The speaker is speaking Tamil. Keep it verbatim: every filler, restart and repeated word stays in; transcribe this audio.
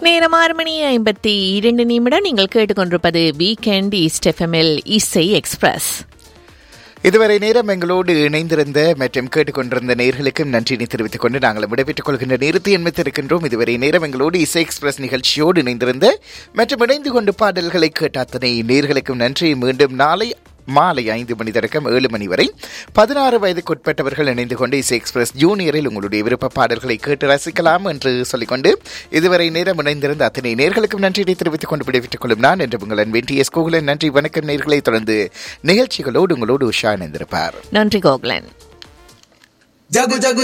நேரம் ஆறு மணி ஐம்பத்தி இரண்டு நிமிடம். நீங்கள் கேட்டுக்கொண்டிருப்பது வீக்கெண்ட் ஈஸ்ட் எஃப்எம்எல் இசை எக்ஸ்பிரஸ். இதுவரை நேரம் எங்களோடு இணைந்திருந்த மற்றும் கேட்டுக்கொண்டிருந்த நேர்களுக்கும் நன்றினை தெரிவித்துக் கொண்டு நாங்கள் விடைபெற்றுக் கொள்கின்ற நேரத்தை எண்ணித்திருக்கின்றோம். இதுவரை நேரம் எங்களோடு இசை எக்ஸ்பிரஸ் நிகழ்ச்சியோடு இணைந்திருந்த மற்றும் இணைந்து கொண்டு பாடல்களை கேட்ட அத்தனை நேர்களுக்கும் நன்றி. மீண்டும் நாளை மாலை ஐந்து மணி தொடக்கம் ஏழு மணி வரை பதினாறு வயதுக்குட்பட்டவர்கள் இணைந்து கொண்டு இசை எக்ஸ்பிரஸ் ஜூனியரில் உங்களுடைய விருப்ப பாடல்களை கேட்டு ரசிக்கலாம் என்று சொல்லிக்கொண்டு இதுவரை நேரம் இணைந்திருந்த அத்தனை நேர்களுக்கும் நன்றியை தெரிவித்துக் கொண்டு விடைபெற்றுக் கொள்ளும் நான் என்று உங்கள் அன்பின் டி எஸ் கோகுலன். நன்றி, வணக்கம் நேர்களை. தொடர்ந்து நிகழ்ச்சிகளோடு உங்களோடு உஷா இணைந்திருப்பார். நன்றி கோகுலன்.